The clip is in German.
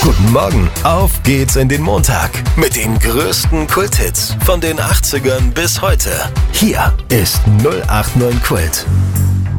Guten Morgen, auf geht's in den Montag mit den größten Kulthits von den 80ern bis heute. Hier ist 089 Kult.